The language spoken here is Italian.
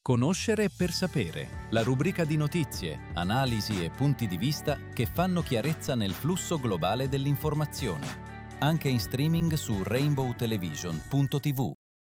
Conoscere per sapere, la rubrica di notizie, analisi e punti di vista che fanno chiarezza nel flusso globale dell'informazione. Anche in streaming su rainbowtelevision.tv.